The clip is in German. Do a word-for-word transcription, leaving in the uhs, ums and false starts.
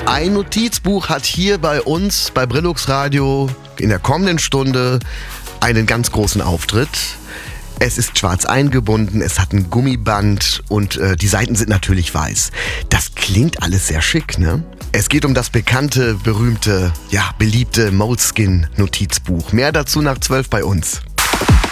Ein Notizbuch hat hier bei uns bei Brillux Radio in der kommenden Stunde einen ganz großen Auftritt. Es ist schwarz eingebunden, es hat ein Gummiband und äh, die Seiten sind natürlich weiß. Das klingt alles sehr schick, ne? Es geht um das bekannte, berühmte, ja, beliebte Moleskine-Notizbuch. Mehr dazu nach zwölf bei uns.